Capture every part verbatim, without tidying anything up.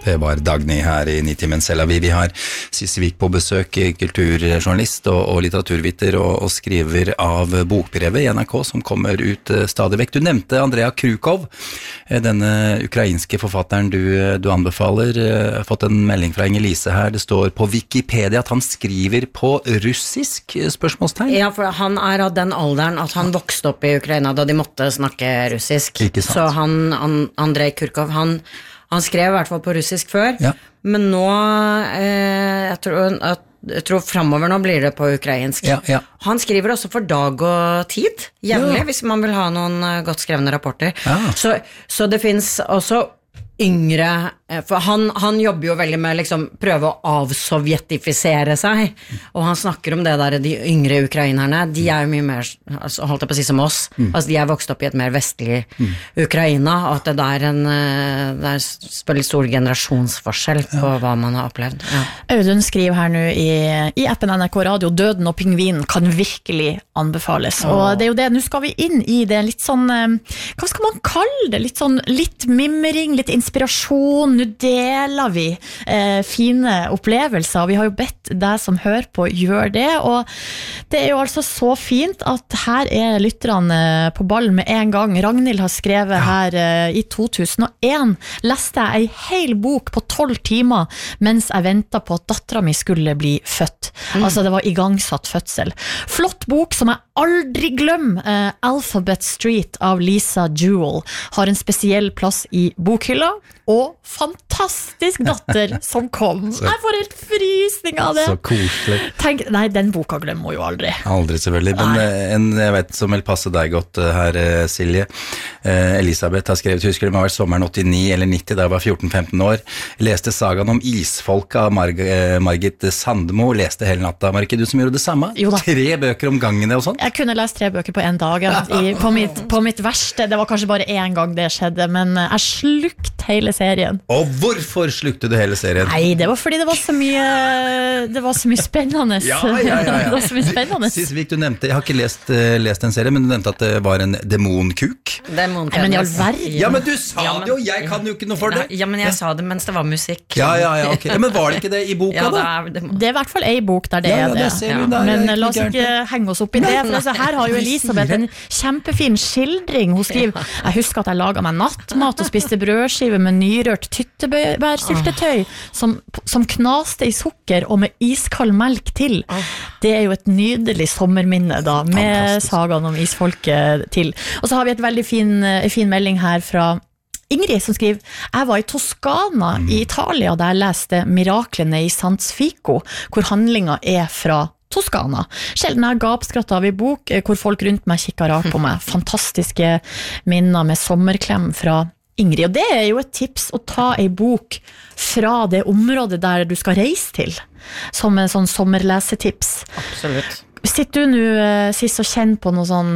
Det var Dagny her i Nitimen Tel Aviv. Vi har Sissevik på besøk, kulturjournalist og, og litteraturviter og, og skriver av bokbrevet i N R K som kommer ut stadig vekk. Du nevnte Andrea Krukov, denne ukrainske forfatteren du, du anbefaler. Jeg har fått en melding fra Inger-Lise her. Det står på Wikipedia at han skriver på russisk, spørsmålstegn. Ja, for han er av den alderen at han vokste opp i Ukraina da de måtte snakke russisk. Ikke sant. Så han, an, Andrei Kurkov, han Han skrev i hvert fall på russisk før, ja. Men nå, eh, jeg, tror, at, jeg tror fremover nå blir det på ukrainsk. Ja, ja. Han skriver også for Dag og Tid, jevnlig, ja. Hvis man vil ha noen godt skrevne rapporter. Ja. Så, så det finnes også yngre, for han, han jobber jo veldig med liksom prøve å avsovjetifisere seg, og han snakker om det der, de yngre ukrainerne, de er jo mye mer, altså, holdt jeg på å si som oss, mm. altså de er vokst opp i et mer vestlig mm. Ukraina, og at det er en det er veldig stor generasjonsforskjell på ja. Hva man har opplevd. Ja. Audun skriver her nå i, i appen N R K Radio, Døden og pingvinen kan virkelig anbefales, oh. og det er jo det, nå skal vi inn i det litt sånn, hva skal man kalle det, litt sånn, litt mimring, litt inspirasjon, nå deler vi eh, fine opplevelser, vi har jo bedt deg som hører på gjøre det, og det er jo altså så fint at her er lytterne på ballen med en gang. Ragnhild har skrevet ja. Her eh, i to tusen og en leste jeg en hel bok på tolv timer mens jeg ventet på at datteren min skulle bli født. Mm. Altså det var igangsatt fødsel. Flott bok som jeg aldri glemmer. Eh, Alphabet Street av Lisa Jewell har en spesiell plass i bokhylla, og fantastisk datter som kom. Så, jeg får helt frysning av det. Så koselig. Tenk, nei, den boka glemmer jeg jo aldri. Aldri selvfølgelig, men en, jeg vet som vil passe deg godt her, Silje. Eh, Elisabeth har skrevet, husker det må ha vært sommeren åttini eller nitti, da jeg var fjorten femten år. Leste sagaen om isfolket av Marg Margit Sandmo, leste hele natta. Var ikke du som gjorde det samme? Jo da. Tre bøker om gangene og sånn? Jeg kunne lest tre bøker på en dag, i, på, mitt, på mitt verste. Det var kanskje bare en gang det skjedde, men jeg slukt hele serien. Og hvorfor slukte du hele serien? Nei, det var fordi det var så mye det var så mye spennende. Ja, ja, ja, ja. Det var så mye spennende. Sissevik, du nevnte, jeg har ikke lest, lest en serie, men du nevnte at det var en demonkuk. Demonkuk. Men i all verden. Ja, men du sa ja, men, det jo, jeg kan jo ikke noe for det. Ja, men jeg ja. Sa det mens det var musikk. Ja, ja, ja, ok. Ja, men var det ikke det i boka ja, da? Det er, det er i hvert fall en bok der det ja, er det. det ja. Der, men la oss ikke henge oss opp i det, for altså, her har jo Elisabeth en kjempefin skildring. Hun skriver, jeg husker at jeg laget meg nattmat og spiste brødskive med nyrørt tyttebærsyltetøy som, som knaste i sukker og med iskald melk til. Det er jo et nydelig sommerminne da, med Fantastisk. Sagaen om isfolket til. Og så har vi et veldig fin, fin melding her fra Ingrid som skriver, jeg var i Toskana mm. i Italia da jeg leste Miraklene i Sanzfico, hvor handlingen er fra Toskana. Sjelden jeg gapskratt av i bok, hvor folk rundt meg kikker rart på meg. Fantastiske minner med sommerklem fra Ingrid, og det er jo et tips å ta en bok fra det området der du skal reise til, som en sånn sommerlesetips. Absolutt. Sitter du nå, Sis, og kjenner på noe sånn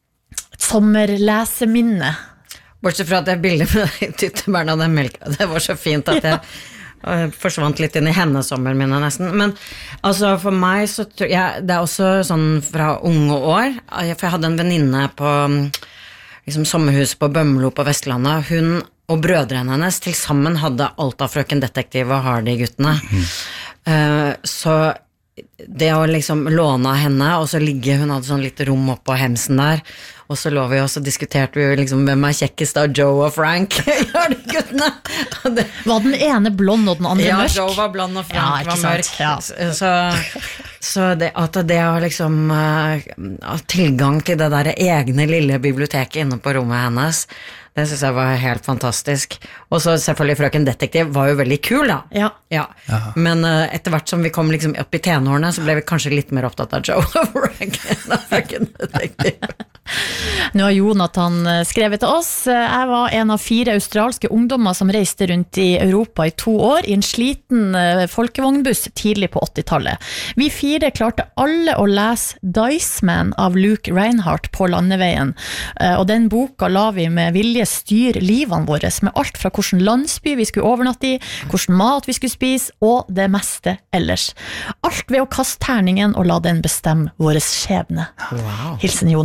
sommerleseminne? Bortsett fra at det bildet med tyttebærene og den melka, det var så fint at jeg ja. forsvant litt inn i hennes sommerminne nesten. Men altså for meg så tror jeg, det er også sånn fra unge år, for jeg hadde en venninne på liksom sommerhus på Bømlo på Vestlandet, hun og brødrene hennes til sammen hadde alt av Frøken Detektiv og Hardy-guttene. Mm. Uh, så det å liksom låne henne, og så ligge, hun hadde sånn litt rom opp på hemsen der, og så lå vi også, diskuterte vi liksom hvem er kjekkest av Joe og Frank, Hardy-guttene. Det... Var den ene blond og den andre ja, mørk? Ja, Joe var blond og Frank ja, var mørk. Ja. Så, så det, at det å liksom uh, tilgang til det der egne lille biblioteket inne på rommet hennes, det synes jeg var helt fantastisk. Og så selvfølgelig Frøken Detektiv var jo veldig kul da. Ja. Ja. Men uh, etter hvert som vi kom liksom opp i tenårene, så ble vi kanskje litt mer opptatt av Joe og Frank enn av Frøken Detektiv. Nå har Jonathan skrevet til oss. Jeg var en av fire australske ungdommer som reiste rundt i Europa i to år i en sliten folkevognbuss tidlig på åttitallet. Vi fire klarte alle å lese Dice Man av Luke Reinhardt på landeveien. Og den boka la vi med vilje styre livene våre med alt fra hvilken landsby vi skulle overnatte i, hvilken mat vi skulle spise og det meste ellers. Alt ved å kaste terningen og la den bestemme våre skjebne. Wow. Hilsen Jonathan Stå.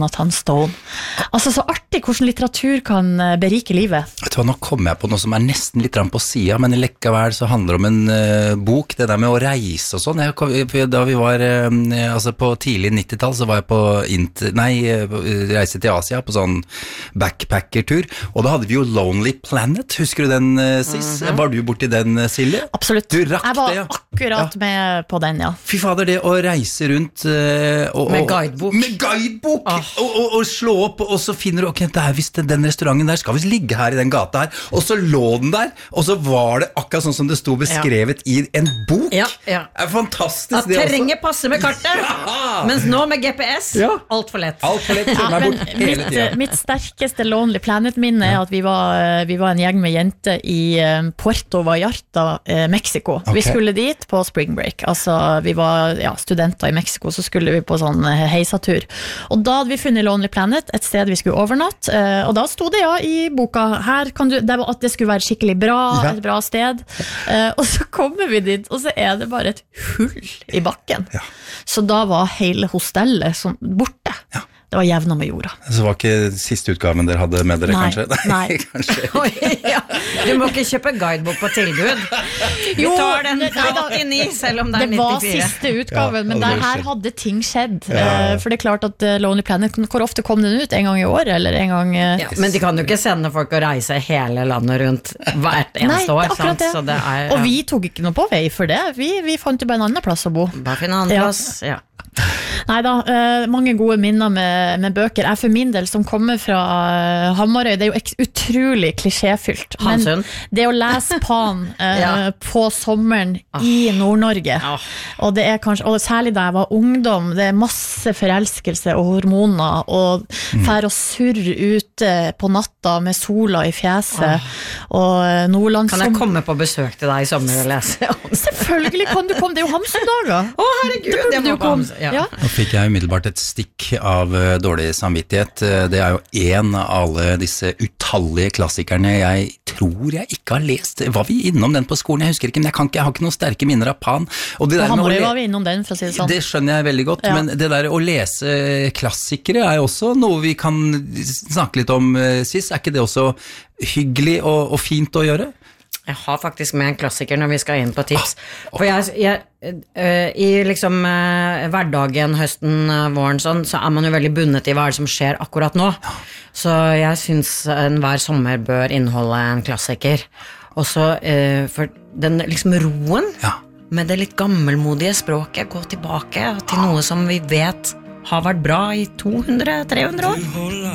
Stone. Altså så artig hvordan litteratur kan berike livet. Vet du hva, nå kommer jeg på noe som er nesten litt på siden, men likevel så handler det om en uh, bok, det der med å reise og sånn. Jeg, da vi var, uh, altså på tidlig nittitall så var jeg på, inter, nei, reise til Asia på sånn backpacker-tur, og da hadde vi jo Lonely Planet, husker du den, uh, Sis? Mm-hmm. Var du borti den, Silje? Absolutt. Du rakk jeg var det, ja. akkurat ja. med på den, ja. Fy fader, det å reise rundt uh, og, med guidebok. Med guidebok! Oh. Og, og, og slå opp, og så finner du, ok, det er visst den restauranten der, skal vi ligge her i den gata her, og så lå den der, og så var det akkurat sånn som det stod beskrevet ja. i en bok. Ja, ja. Det er fantastisk at det også. At terrenget passer med kartet, ja. mens nå med G P S, ja. alt for lett. Alt for lett, ja, men mitt, mitt sterkeste Lonely Planet-minne er at vi var, vi var en gjeng med jenter i Puerto Vallarta, Mexico. Okay. Vi skulle dit på spring break, altså vi var ja, studenter i Mexico, så skulle vi på sånn heisatur. Og da hadde vi funnet Lonely Planet, et sted vi skulle overnatt, og da stod det ja i boka, her kan du, det var at det skulle være skikkelig bra, ja. et bra sted, og så kommer vi dit, og så er det bare et hull i bakken. Ja. Så da var hele hostellet som borte. Ja. Det var jevna med jorda. Så var ikke siste utgaven dere hadde med dere, nei, kanskje? Nei, kanskje. Oi, ja. Du må ikke kjøpe guidebok på tilbud. Vi tar den åttini, selv om det er nittifire. Det var siste utgaven, ja, men der her hadde ting skjedd. Ja, ja. For det er klart at Lonely Planet, hvor ofte kom den ut? En gang i år, eller en gang... Ja, men de kan jo ikke sende folk å reise hele landet rundt hvert eneste nei, år, sant? Det. Så det er, ja. Og vi tok ikke noe på vei for det. Vi, vi fant jo bare en annen plass å bo. Bare finne en annen plass, ja. Neida, uh, mange gode minner med, med bøker. Jeg for min del som kommer fra uh, Hamarøy, det er jo ek- utrolig klisjéfylt. Men det å lese Pan uh, ja. på sommeren ah. i Nord-Norge, ah. og, det er kanskje, og særlig da jeg var ungdom, det er masse forelskelse og hormoner, og mm. fær og surr ute på natta med sola i fjeset, ah. og uh, Nordland Kan jeg som... komme på besøk til deg i sommer og lese? Selvfølgelig kan du komme, det er jo Hamsun-dager. Å herregud, det må komme. Ja. Ja. Nå fikk jeg umiddelbart et stikk av uh, dårlig samvittighet. Uh, det er jo en av alle disse utallige klassikerne jeg tror jeg ikke har lest. Var vi innom den på skolen? Jeg husker ikke, men jeg, kan ikke, jeg har ikke noen sterke minner av Pan. Og det der med le- var vi innom den, for å si det sånn. Det skjønner jeg veldig godt, ja. Men det der å lese klassikere er jo også noe vi kan snakke litt om, uh, Sis. Er ikke det også hyggelig og, og fint å gjøre? Jeg har faktisk med en klassiker når vi skal inn på tips. For jeg, jeg uh, i liksom uh, hverdagen, høsten, uh, våren sånn, så er man jo veldig bundet i hva er det som skjer akkurat nå. Så jeg synes enhver sommer bør inneholde en klassiker. Og så uh, for den liksom roen, ja. med det litt gammelmodige språket, gå tilbake til noe som vi vet har vært bra i to hundre til tre hundre år.